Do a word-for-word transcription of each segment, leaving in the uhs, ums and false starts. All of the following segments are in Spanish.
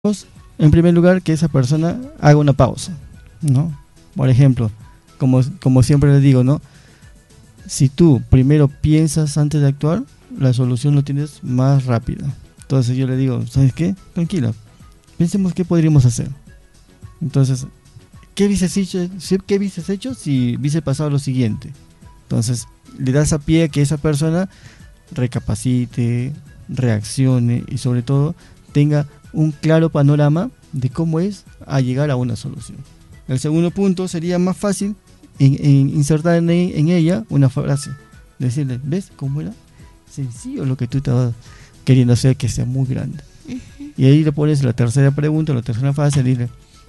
En primer lugar, que esa persona haga una pausa, ¿no? Por ejemplo, como, como siempre les digo, ¿no? Si tú primero piensas antes de actuar, la solución lo tienes más rápido. Entonces yo le digo, ¿sabes qué? Tranquila, pensemos qué podríamos hacer. Entonces, ¿qué hubieses hecho, qué hubieses hecho si hubiese pasado lo siguiente? Entonces, le das a pie a que esa persona recapacite, reaccione y sobre todo tenga un claro panorama de cómo es a llegar a una solución. El segundo punto sería más fácil en, en insertar en, en ella una frase, decirle, ¿ves cómo era sencillo lo que tú estabas queriendo hacer que sea muy grande? Uh-huh. Y ahí le pones la tercera pregunta, la tercera frase, dile,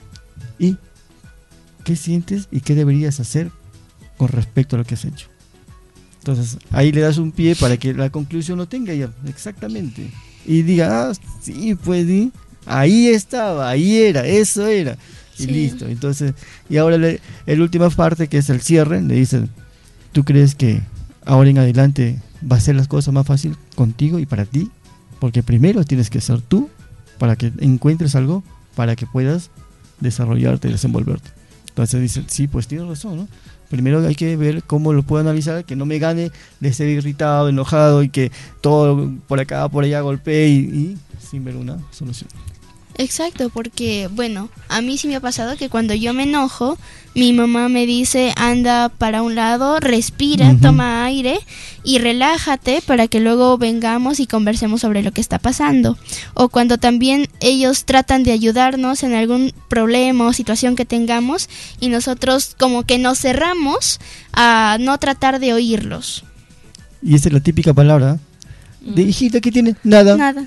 ¿y qué sientes y qué deberías hacer con respecto a lo que has hecho? Entonces ahí le das un pie para que la conclusión lo tenga ya exactamente y diga, ah, sí, pues sí, ahí estaba, ahí era, eso era, y sí, listo. Entonces, y ahora le, la última parte, que es el cierre, le dicen, ¿tú crees que ahora en adelante va a ser las cosas más fácil contigo y para ti? Porque primero tienes que ser tú para que encuentres algo para que puedas desarrollarte y desenvolverte. Entonces dicen, sí, pues tienes razón, ¿no? Primero hay que ver cómo lo puedo analizar, que no me gane de ser irritado, enojado y que todo por acá, por allá golpee y, y sin ver una solución. Exacto, porque bueno, a mí sí me ha pasado que cuando yo me enojo, mi mamá me dice, anda para un lado, respira, uh-huh. toma aire y relájate para que luego vengamos y conversemos sobre lo que está pasando. O cuando también ellos tratan de ayudarnos en algún problema o situación que tengamos y nosotros como que nos cerramos a no tratar de oírlos. Y esa es la típica palabra de hijita, ¿qué tiene? Nada. Nada.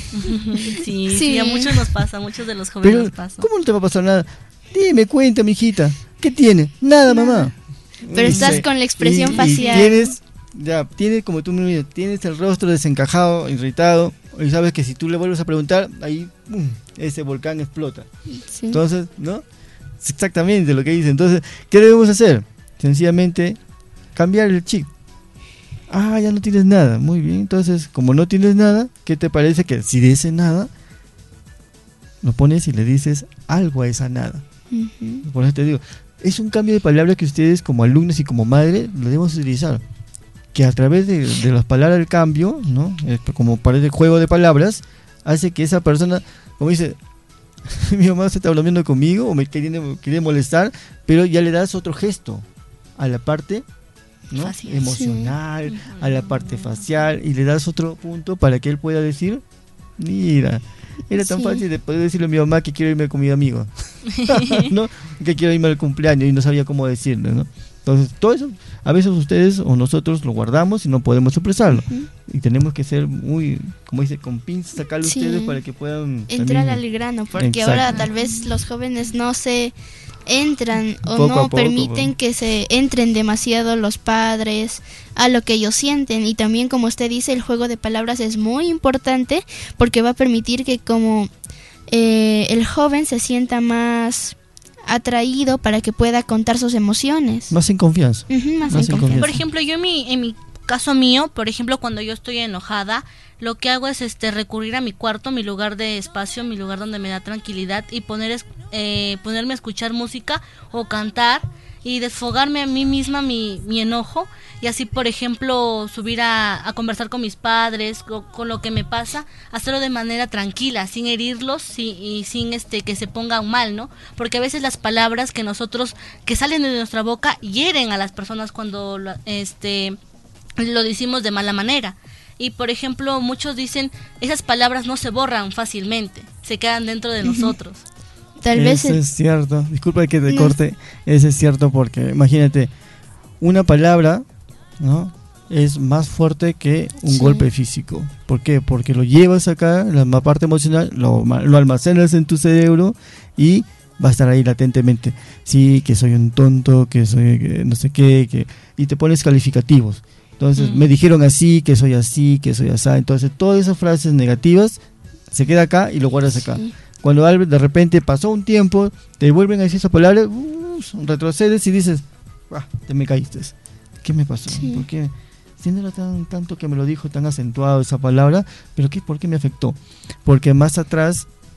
Sí, sí, sí, a muchos nos pasa, a muchos de los jóvenes Pero, nos pasa. ¿cómo no te va a pasar nada? Dime, cuenta, mijita, ¿qué tiene? Nada, nada. Mamá. Pero estás con la expresión y, facial. Y tienes, ya, tienes como tú me dices, tienes el rostro desencajado, irritado, y sabes que si tú le vuelves a preguntar, ahí ¡pum!, ese volcán explota. Sí. Entonces, ¿no? Es exactamente lo que dice. Entonces, ¿qué debemos hacer? Sencillamente cambiar el chip. Ah, ya no tienes nada, muy bien. Entonces, como no tienes nada, ¿qué te parece que si de ese nada lo pones y le dices algo a esa nada? Uh-huh. Por eso te digo, es un cambio de palabra que ustedes como alumnos y como madre lo debemos utilizar, que a través de, de las palabras del cambio, ¿no? Como parece juego de palabras, hace que esa persona, como dice, mi mamá se está bromeando conmigo o me quiere, quiere molestar, pero ya le das otro gesto a la parte, ¿no?, emocional, sí, a la parte facial, y le das otro punto para que él pueda decir, mira, era tan sí. fácil de poder decirle a mi mamá que quiero irme con mi amigo, ¿no? Que quiero irme al cumpleaños y no sabía cómo decirle, ¿no? Entonces, todo eso, a veces ustedes o nosotros lo guardamos y no podemos expresarlo. Uh-huh. Y tenemos que ser muy, como dice, con pinzas sacarlo sí. ustedes para que puedan entrar también al grano, porque exacto. ahora tal vez los jóvenes no se entran o poco no poco, permiten poco. que se entren demasiado los padres a lo que ellos sienten. Y también, como usted dice, el juego de palabras es muy importante porque va a permitir que como eh, el joven se sienta más atraído para que pueda contar sus emociones. Más en confianza. Uh-huh, más, más en en confianza. Por ejemplo, yo en mi, en mi caso mío, por ejemplo, cuando yo estoy enojada, lo que hago es este recurrir a mi cuarto, mi lugar de espacio, mi lugar donde me da tranquilidad, y poner eh, ponerme a escuchar música o cantar y desfogarme a mí misma mi, mi enojo, y así, por ejemplo, subir a, a conversar con mis padres, con, con lo que me pasa, hacerlo de manera tranquila, sin herirlos sí, y sin este que se pongan mal, ¿no? Porque a veces las palabras que nosotros, que salen de nuestra boca, hieren a las personas cuando este lo decimos de mala manera. Y por ejemplo, muchos dicen, esas palabras no se borran fácilmente, se quedan dentro de nosotros. Tal vez eso es cierto, disculpa que te no. corte, eso es cierto, porque imagínate, una palabra, ¿no?, es más fuerte que un sí. golpe físico. ¿Por qué? Porque lo llevas acá, la parte emocional, lo, lo almacenas en tu cerebro y va a estar ahí latentemente. Sí, que soy un tonto, que soy que no sé qué, que y te pones calificativos. Entonces, mm. me dijeron así, que soy así, que soy así. Entonces, todas esas frases negativas se queda acá y lo guardas acá. Sí. Cuando de repente pasó un tiempo, te vuelven a decir esas palabras, uh, retrocedes y dices, ah, te me caíste. ¿Qué me pasó? Sí. ¿Por qué? Si no era tan, tanto que me lo dijo, tan acentuado esa palabra, pero ¿qué, ¿por qué me afectó? Porque más atrás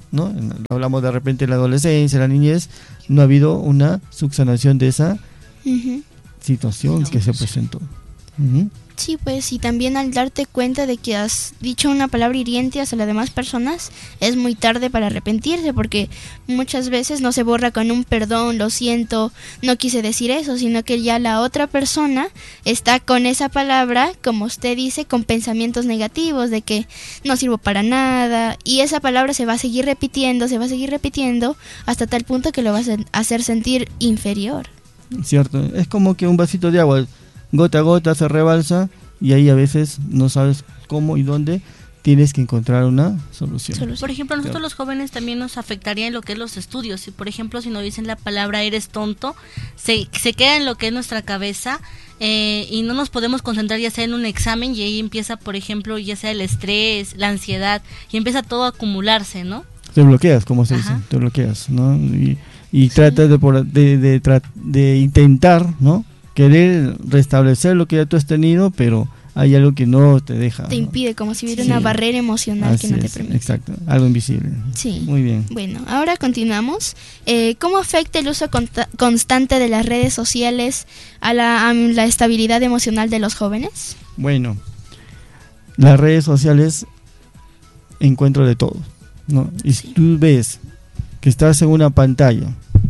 ¿no? Hablamos de repente de la adolescencia, la niñez, no ha habido una subsanación de esa uh-huh. situación que se presentó. Uh-huh. Sí, pues, y también al darte cuenta de que has dicho una palabra hiriente hacia las demás personas, es muy tarde para arrepentirse, porque muchas veces no se borra con un perdón, lo siento, no quise decir eso, sino que ya la otra persona está con esa palabra, como usted dice, con pensamientos negativos de que no sirvo para nada, y esa palabra se va a seguir repitiendo, se va a seguir repitiendo, hasta tal punto que lo va a hacer sentir inferior. Cierto, es como que un vasito de agua, gota a gota se rebalsa y ahí a veces no sabes cómo y dónde tienes que encontrar una solución. Por ejemplo, nosotros los jóvenes también nos afectaría en lo que es los estudios. Si por ejemplo, si nos dicen la palabra eres tonto, se, se queda en lo que es nuestra cabeza eh, y no nos podemos concentrar ya sea en un examen, y ahí empieza, por ejemplo, ya sea el estrés, la ansiedad, y empieza todo a acumularse, ¿no? Te bloqueas, como se Ajá. dice, te bloqueas, ¿no? Y, y sí. tratas de, por, de, de, de, de intentar, ¿no? Querer restablecer lo que ya tú has tenido, pero hay algo que no te deja. Te ¿no? impide, como si hubiera sí. una barrera emocional Así que no te es, permite. Exacto, algo invisible. Sí. Muy bien. Bueno, ahora continuamos. Eh, ¿Cómo afecta el uso conta- constante de las redes sociales a la, a la estabilidad emocional de los jóvenes? Bueno, las redes sociales encuentro de todo, ¿no? Y si sí. tú ves que estás en una pantalla,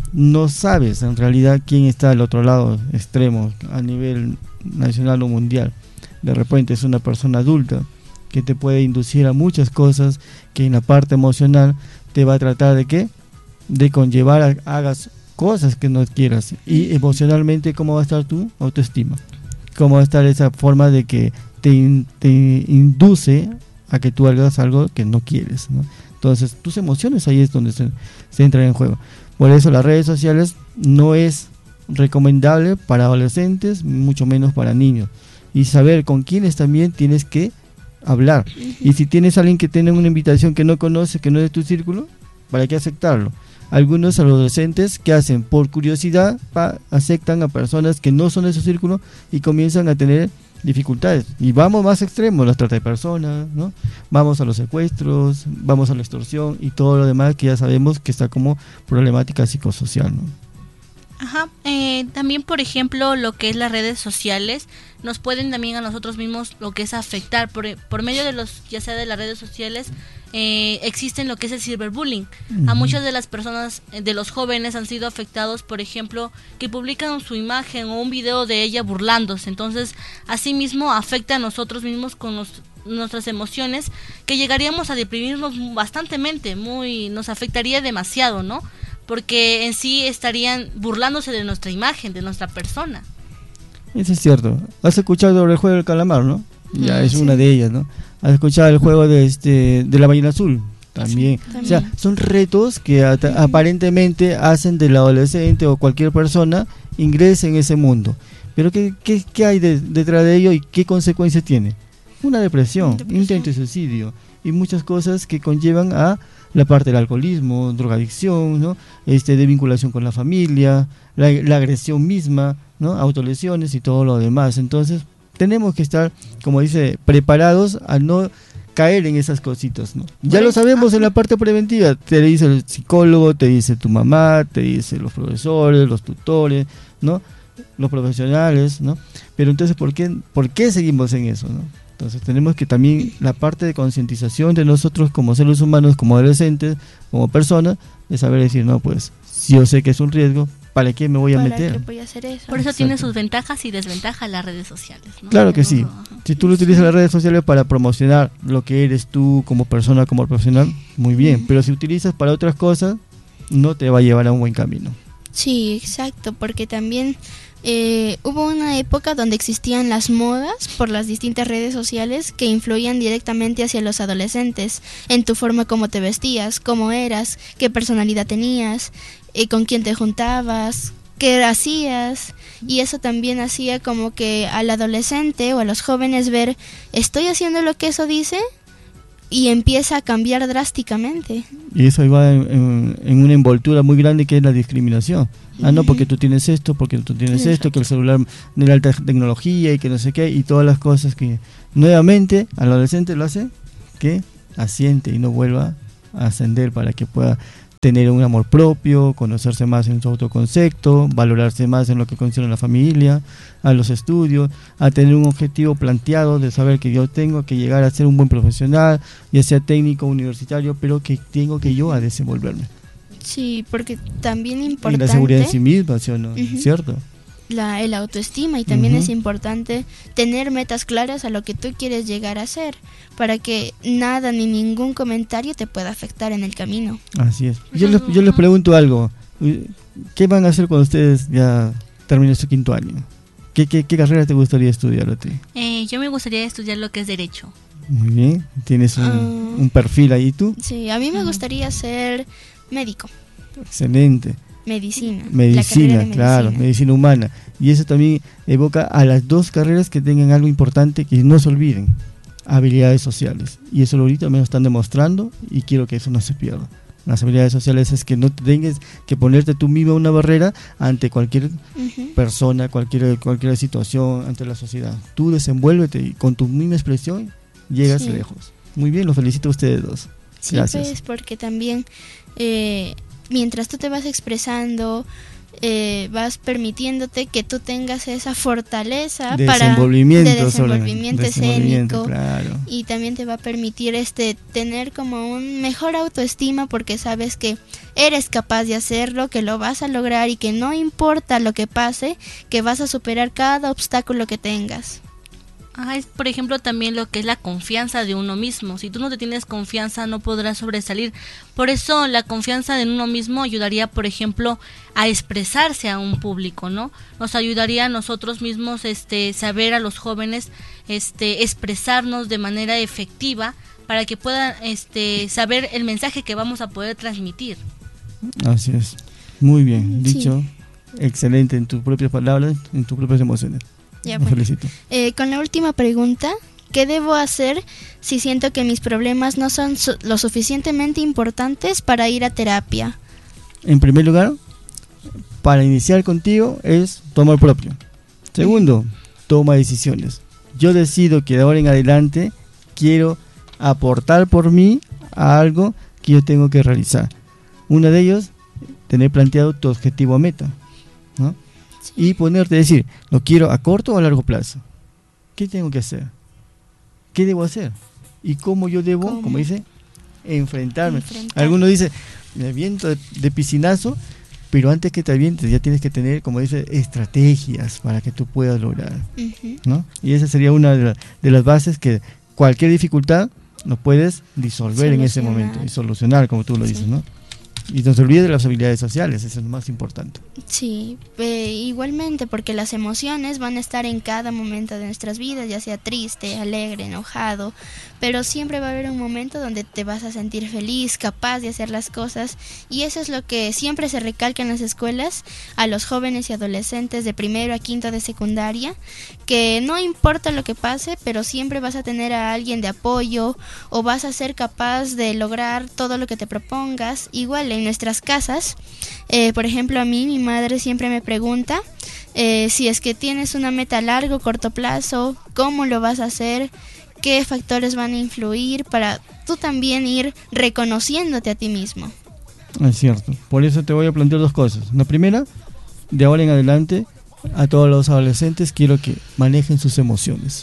no sabes en realidad quién está al otro lado extremo a nivel nacional o mundial. De repente es una persona adulta que te puede inducir a muchas cosas, que en la parte emocional te va a tratar de qué, de conllevar a hagas cosas que no quieras. Y emocionalmente, ¿cómo va a estar tu autoestima? ¿Cómo va a estar esa forma de que te, te induce a que tú hagas algo que no quieres, ¿no? Entonces tus emociones ahí es donde se, se entran en juego. Por eso las redes sociales no es recomendable para adolescentes, mucho menos para niños. Y saber con quiénes también tienes que hablar. Y si tienes a alguien que tiene una invitación que no conoce, que no es de tu círculo, ¿para qué aceptarlo? Algunos adolescentes que hacen por curiosidad, pa, aceptan a personas que no son de su círculo y comienzan a tener dificultades. Y vamos más extremos, la trata de personas, ¿no? Vamos a los secuestros, vamos a la extorsión y todo lo demás que ya sabemos que está como problemática psicosocial, ¿no? Ajá, eh, también por ejemplo lo que es las redes sociales nos pueden también a nosotros mismos lo que es afectar por, por medio de los, ya sea de las redes sociales, eh, existen lo que es el cyberbullying. Uh-huh. A muchas de las personas, de los jóvenes han sido afectados, por ejemplo, que publican su imagen o un video de ella burlándose. Entonces, así mismo afecta a nosotros mismos con los, nuestras emociones, que llegaríamos a deprimirnos bastantemente, muy, nos afectaría demasiado, ¿no? Porque en sí estarían burlándose de nuestra imagen, de nuestra persona. Eso es cierto. ¿Has escuchado sobre el juego del calamar, no? Ya mm, es sí. una de ellas, ¿no? ¿Has escuchado el juego de este de la ballena azul? También. Sí, también. O sea, son retos que at- mm. aparentemente hacen del adolescente o cualquier persona ingrese en ese mundo. Pero ¿qué, qué, qué hay de, detrás de ello y qué consecuencias tiene? Una depresión, depresión, intento de suicidio y muchas cosas que conllevan a la parte del alcoholismo, drogadicción, ¿no? Este, de vinculación con la familia, la, la agresión misma, ¿no? Autolesiones y todo lo demás. Entonces tenemos que estar, como dice, preparados a no caer en esas cositas, ¿no? Ya lo sabemos en la parte preventiva, te dice el psicólogo, te dice tu mamá, te dice los profesores, los tutores, ¿no? Los profesionales, ¿no? Pero entonces, ¿por qué, por qué seguimos en eso, ¿no? Entonces tenemos que también la parte de concientización de nosotros como seres humanos, como adolescentes, como personas, de saber decir, no, pues, si yo sé que es un riesgo, ¿para qué me voy a ¿Para meter? qué voy a hacer eso? Por eso Exacto. tiene sus ventajas y desventajas las redes sociales, ¿no? Claro que sí. Ajá. Si tú lo utilizas las redes sociales para promocionar lo que eres tú como persona, como profesional, muy bien. Pero si utilizas para otras cosas, no te va a llevar a un buen camino. Sí, exacto, porque también eh, hubo una época donde existían las modas por las distintas redes sociales que influían directamente hacia los adolescentes, en tu forma como te vestías, cómo eras, qué personalidad tenías, eh, con quién te juntabas, qué hacías, y eso también hacía como que al adolescente o a los jóvenes ver, ¿estoy haciendo lo que eso dice? Y empieza a cambiar drásticamente. Y eso ahí va en, en, en una envoltura muy grande que es la discriminación. Ah, no, porque tú tienes esto, porque tú tienes Exacto. esto, que el celular de la alta tecnología y que no sé qué, y todas las cosas que nuevamente al adolescente lo hace que asiente y no vuelva ascender, para que pueda tener un amor propio, conocerse más en su autoconcepto, valorarse más en lo que concierne a la familia, a los estudios, a tener un objetivo planteado de saber que yo tengo que llegar a ser un buen profesional, ya sea técnico, universitario, pero que tengo que yo a desenvolverme. Sí, porque también importante... Y la seguridad en sí misma, ¿sí o no? Uh-huh. ¿Cierto? La, el autoestima, y también uh-huh. es importante tener metas claras a lo que tú quieres llegar a ser, para que nada ni ningún comentario te pueda afectar en el camino. Así es. Yo les, yo les pregunto algo, ¿qué van a hacer cuando ustedes ya terminen su quinto año? ¿Qué, qué, qué carrera te gustaría estudiar a ti? Eh, yo me gustaría estudiar lo que es Derecho. Muy bien, tienes un, uh, un perfil ahí, ¿tú? Sí, a mí me uh-huh. gustaría ser médico. Excelente. Medicina. Medicina, medicina, claro, medicina humana. Y eso también evoca a las dos carreras que tengan algo importante, que no se olviden, habilidades sociales. Y eso ahorita me lo están demostrando y quiero que eso no se pierda. Las habilidades sociales es que no tengas que ponerte tú mismo una barrera ante cualquier uh-huh. persona, cualquier, cualquier situación, ante la sociedad. Tú desenvuélvete y con tu misma expresión llegas sí. lejos. Muy bien, los felicito a ustedes dos. Sí, gracias. Pues, porque también... Eh, mientras tú te vas expresando, eh, vas permitiéndote que tú tengas esa fortaleza desenvolvimiento, para de desenvolvimiento sobre, escénico, claro. Y también te va a permitir este tener como un mejor autoestima, porque sabes que eres capaz de hacerlo, que lo vas a lograr y que no importa lo que pase, que vas a superar cada obstáculo que tengas. Ah, es, por ejemplo, también lo que es la confianza de uno mismo. Si tú no te tienes confianza, no podrás sobresalir. Por eso la confianza en uno mismo ayudaría, por ejemplo, a expresarse a un público, ¿no? Nos ayudaría a nosotros mismos, este, saber a los jóvenes, este, expresarnos de manera efectiva para que puedan, este, saber el mensaje que vamos a poder transmitir. Así es. Muy bien dicho. Sí. Excelente en tus propias palabras, en tus propias emociones. Ya, Me bueno. felicito. Eh, con la última pregunta, ¿qué debo hacer si siento que mis problemas no son su- lo suficientemente importantes para ir a terapia? En primer lugar, para iniciar contigo es tomar propio. Segundo, toma decisiones. Yo decido que de ahora en adelante quiero aportar por mí a algo que yo tengo que realizar. Uno de ellos, tener planteado tu objetivo a meta, ¿no? Y ponerte a decir, ¿lo quiero a corto o a largo plazo? ¿Qué tengo que hacer? ¿Qué debo hacer? ¿Y cómo yo debo, ¿Cómo? como dice, enfrentarme? Enfrentar. Algunos dicen, me aviento de, de piscinazo, pero antes que te avientes ya tienes que tener, como dice, estrategias para que tú puedas lograr, Uh-huh. ¿no? Y esa sería una de, la, de las bases que cualquier dificultad lo puedes disolver en ese momento y solucionar, como tú lo Sí. dices, ¿no? Y no se olvide de las habilidades sociales, eso es lo más importante. Sí, eh, igualmente, porque las emociones van a estar en cada momento de nuestras vidas, ya sea triste, alegre, enojado, pero siempre va a haber un momento donde te vas a sentir feliz, capaz de hacer las cosas, y eso es lo que siempre se recalca en las escuelas a los jóvenes y adolescentes de primero a quinto de secundaria, que no importa lo que pase, pero siempre vas a tener a alguien de apoyo o vas a ser capaz de lograr todo lo que te propongas. Igual en nuestras casas, eh, por ejemplo, a mí mi madre siempre me pregunta eh, si es que tienes una meta a largo o corto plazo, cómo lo vas a hacer, qué factores van a influir para tú también ir reconociéndote a ti mismo. Es cierto, por eso te voy a plantear dos cosas. La primera, de ahora en adelante, a todos los adolescentes quiero que manejen sus emociones.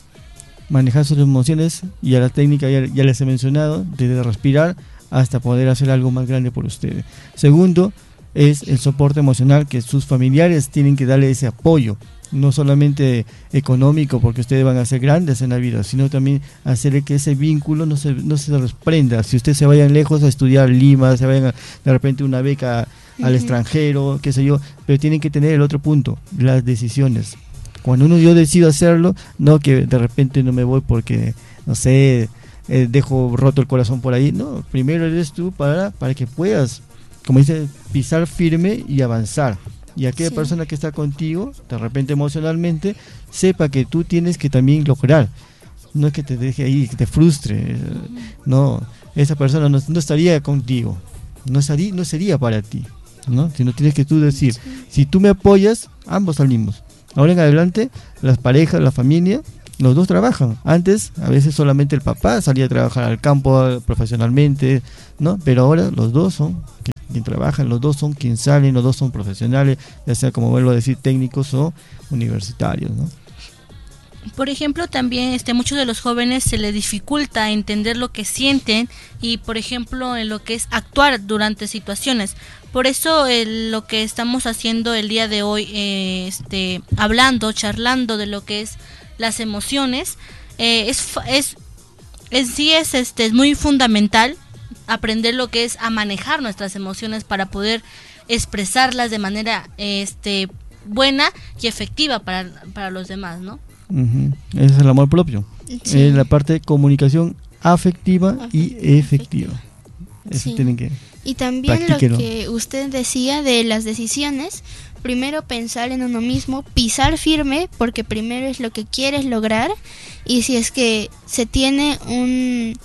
Manejar sus emociones, y a la técnica ya, ya les he mencionado, desde respirar hasta poder hacer algo más grande por ustedes. Segundo, es el soporte emocional, que sus familiares tienen que darle ese apoyo, no solamente económico, porque ustedes van a ser grandes en la vida, sino también hacer que ese vínculo no se, no se desprenda. Si ustedes se vayan lejos a estudiar Lima, se vayan a, de repente una beca al uh-huh. extranjero, qué sé yo, pero tienen que tener el otro punto, las decisiones. Cuando uno yo decido hacerlo, no que de repente no me voy porque, no sé, eh, dejo roto el corazón por ahí. No, primero eres tú para, para que puedas, como dice, pisar firme y avanzar. Y aquella sí. persona que está contigo, de repente emocionalmente, sepa que tú tienes que también lograr. No es que te deje ahí, que te frustre. No, esa persona no, no estaría contigo, no estaría, no sería para ti, ¿no? Sino tienes que tú decir, sí. si tú me apoyas, ambos salimos. Ahora en adelante, las parejas, la familia, los dos trabajan. Antes, a veces solamente el papá salía a trabajar al campo profesionalmente, ¿no? Pero ahora los dos son quien trabajan, los dos son quien salen, los dos son profesionales, ya sea, como vuelvo a decir, técnicos o universitarios, ¿no? Por ejemplo, también este muchos de los jóvenes se les dificulta entender lo que sienten y, por ejemplo, en lo que es actuar durante situaciones. Por eso el, lo que estamos haciendo el día de hoy, eh, este, hablando, charlando de lo que es las emociones, eh, es, es en sí es este es muy fundamental aprender lo que es a manejar nuestras emociones para poder expresarlas de manera este buena y efectiva para, para los demás, ¿no? Uh-huh. Ese es el amor propio. Sí. Es la parte de comunicación afectiva, afectiva. y efectiva. Eso sí. tienen que Y también lo que usted decía de las decisiones, primero pensar en uno mismo, pisar firme, porque primero es lo que quieres lograr, y si es que se tiene un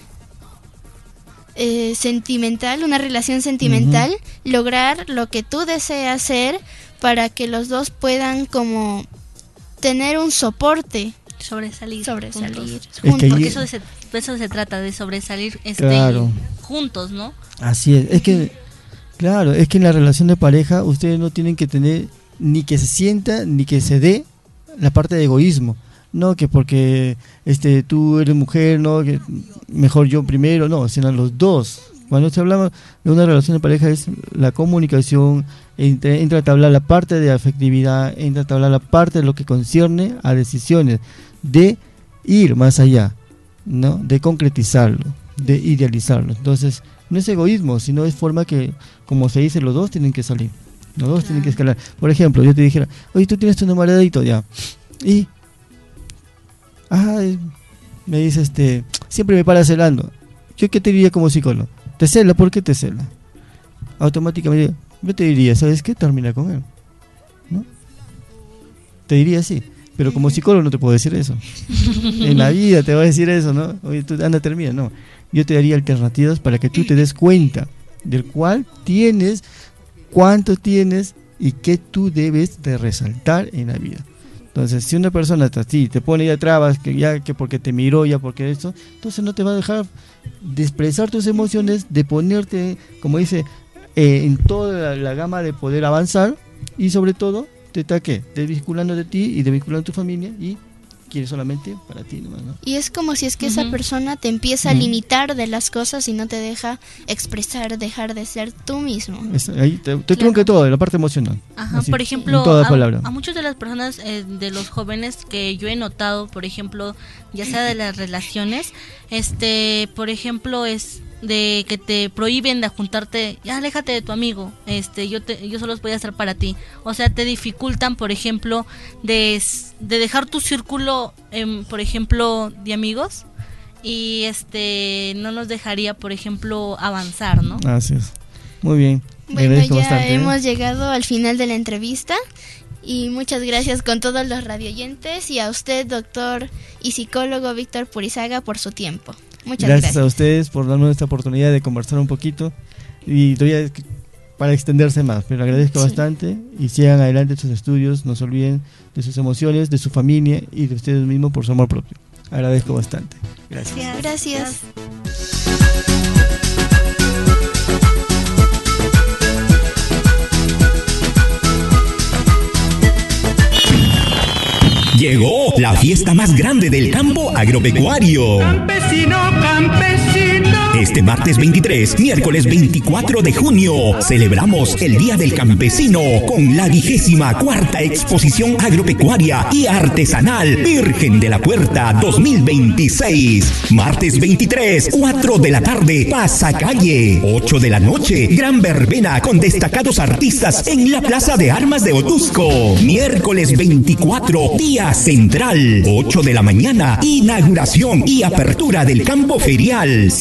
eh, sentimental, una relación sentimental, uh-huh. lograr lo que tú deseas hacer para que los dos puedan como tener un soporte. Sobresalir. Sobresalir. Juntos. juntos. Es que porque eso, de, eso se trata, de sobresalir este, claro. juntos, ¿no? Así es. Es que, claro, es que en la relación de pareja ustedes no tienen que tener ni que se sienta ni que se dé la parte de egoísmo. No, que porque este tú eres mujer, no, que mejor yo primero, no, sino los dos. Cuando se habla de una relación de pareja es la comunicación, entra, entra a tablar la parte de afectividad, entra a tablar la parte de lo que concierne a decisiones, de ir más allá, ¿no? De concretizarlo, de idealizarlo. Entonces, no es egoísmo, sino es forma que, como se dice, los dos tienen que salir, los dos ah. tienen que escalar. Por ejemplo, yo te dijera, oye, tú tienes tu enamoradito ya, y, ah, me dice, este, siempre me para celando. ¿Yo qué te diría como psicólogo? ¿Te cela? ¿Por qué te cela? Automáticamente yo te diría, ¿sabes qué? Termina con él, ¿no? Te diría así, pero como psicólogo no te puedo decir eso. En la vida te voy a decir eso, ¿no? Oye, tú anda, termina, no. Yo te daría alternativas para que tú te des cuenta del cual tienes, cuánto tienes y qué tú debes de resaltar en la vida. Entonces, si una persona está así, te pone ya trabas, que ya que porque te miró, ya porque esto, entonces no te va a dejar de expresar tus emociones, de ponerte, como dice, eh, en toda la, la gama de poder avanzar, y sobre todo, te está ¿qué? Desvinculando de ti y desvinculando de tu familia, y quieres solamente para ti nomás, ¿no? Y es como si es que uh-huh. esa persona te empieza a uh-huh. limitar de las cosas y no te deja expresar, dejar de ser tú mismo. Es, ahí te, te claro. trunca todo, de la parte emocional. Ajá, así, por ejemplo, a, a muchas de las personas, eh, de los jóvenes que yo he notado, por ejemplo, ya sea de las relaciones, este, por ejemplo, es de que te prohíben de juntarte, ya aléjate de tu amigo, este, yo te, yo solo voy a estar para ti, o sea, te dificultan, por ejemplo, de, de dejar tu círculo, eh, por ejemplo, de amigos, y este, no nos dejaría, por ejemplo, avanzar, ¿no? Así es, muy bien. Bueno, ya bastante, hemos ¿eh? llegado al final de la entrevista. Y muchas gracias con todos los radioyentes y a usted, doctor y psicólogo Víctor Purizaga, por su tiempo. Muchas gracias. Gracias a ustedes por darnos esta oportunidad de conversar un poquito y todavía para extenderse más, pero agradezco sí. bastante y sigan adelante sus estudios, no se olviden de sus emociones, de su familia y de ustedes mismos por su amor propio. Agradezco bastante. Gracias. Gracias. Gracias. Llegó la fiesta más grande del campo agropecuario. Campesino, campesino. Este martes veintitrés, miércoles veinticuatro de junio, celebramos el Día del Campesino con la vigésima cuarta exposición agropecuaria y artesanal Virgen de la Puerta dos mil veintiséis. Martes veintitrés, cuatro de la tarde, Pasacalle. ocho de la noche, gran verbena con destacados artistas en la Plaza de Armas de Otusco. Miércoles veinticuatro, día central, ocho de la mañana, inauguración y apertura del campo ferial. Ceremonia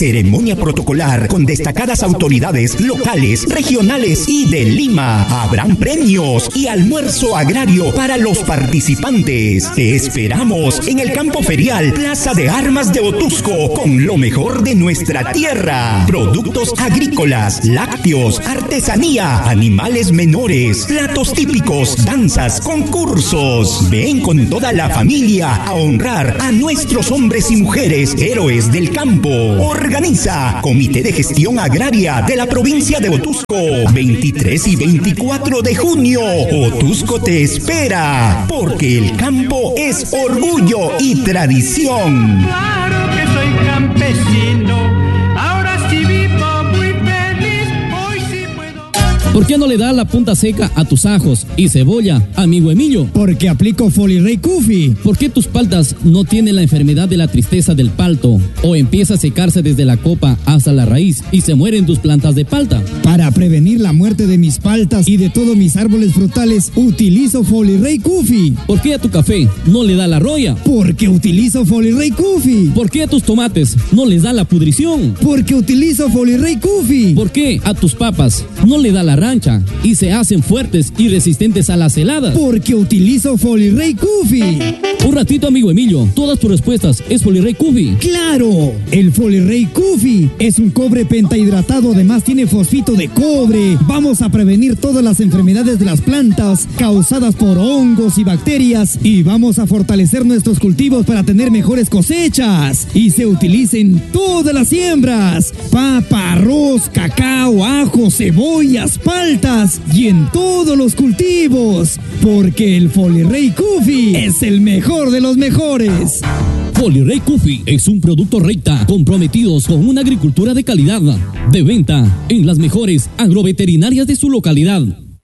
ceremonia protocolar con destacadas autoridades locales, regionales y de Lima. Habrán premios y almuerzo agrario para los participantes. Te esperamos en el campo ferial Plaza de Armas de Otuzco con lo mejor de nuestra tierra. Productos agrícolas, lácteos, artesanía, animales menores, platos típicos, danzas, concursos. Ven con toda la familia a honrar a nuestros hombres y mujeres héroes del campo. Organiza Comité de Gestión Agraria de la provincia de Otuzco. veintitrés y veinticuatro de junio. Otuzco te espera, porque el campo es orgullo y tradición. Claro que soy campesino, ahora sí vivo muy feliz, hoy sí puedo. ¿Por qué no le das la punta seca a tus ajos y cebolla, amigo Emilio? Porque aplico Folirey Kufi. ¿Por qué tus paltas no tienen la enfermedad de la tristeza del palto? ¿O empieza a secarse desde la copa hasta la raíz y se mueren tus plantas de palta? Para prevenir la muerte de mis paltas y de todos mis árboles frutales, utilizo Folirey Kufi. ¿Por qué a tu café no le da la roya? Porque utilizo Folirey Kufi. ¿Por qué a tus tomates no les da la pudrición? Porque utilizo Folirey Kufi. ¿Por qué a tus papas no le da la rancha y se hacen fuertes y resistentes a las heladas? Porque utilizo Folirey Kufi. Un ratito, amigo Emilio, todas tus respuestas es Folirey Kufi. ¡Claro! El Folirey Kufi es un cobre pentahidratado, además tiene fosfito de cobre. Vamos a prevenir todas las enfermedades de las plantas causadas por hongos y bacterias y vamos a fortalecer nuestros cultivos para tener mejores cosechas. Y se utiliza en todas las siembras: papa, arroz, cacao, ajo, cebollas, paltas y en todos los cultivos. Porque el Folirey Kufi es el mejor de los mejores. Folirey Kufi es un producto Reita, comprometidos con una agricultura de calidad, de venta en las mejores agroveterinarias de su localidad.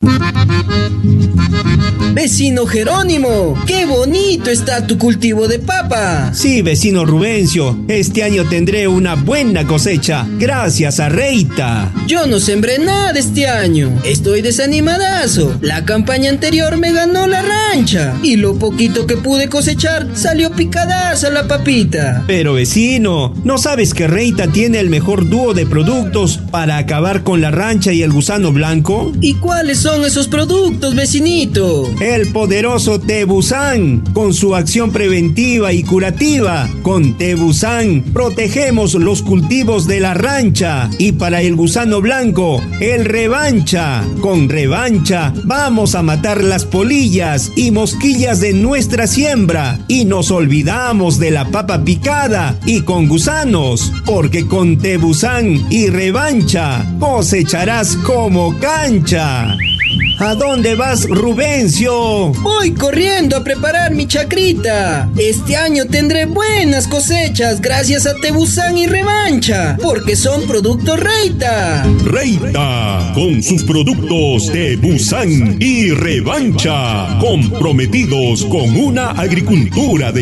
Vecino Jerónimo, qué bonito está tu cultivo de papa. Sí, vecino Rubencio, este año tendré una buena cosecha, gracias a Reita. Yo no sembré nada este año, estoy desanimadazo. La campaña anterior me ganó la rancha y lo poquito que pude cosechar salió picadaza la papita. Pero vecino, ¿no sabes que Reita tiene el mejor dúo de productos para acabar con la rancha y el gusano blanco? ¿Y cuáles son esos productos, vecinito? El poderoso Tebuzán, con su acción preventiva y curativa. Con Tebuzán protegemos los cultivos de la rancha. Y para el gusano blanco, el Revancha. Con Revancha vamos a matar las polillas y mosquillas de nuestra siembra. Y nos olvidamos de la papa picada y con gusanos. Porque con Tebuzán y Revancha cosecharás como cancha. ¿A dónde vas, Rubencio? Voy corriendo a preparar mi chacrita. Este año tendré buenas cosechas gracias a Tebuzán y Revancha, porque son productos Reita. Reita, con sus productos Tebuzán y Revancha, comprometidos con una agricultura de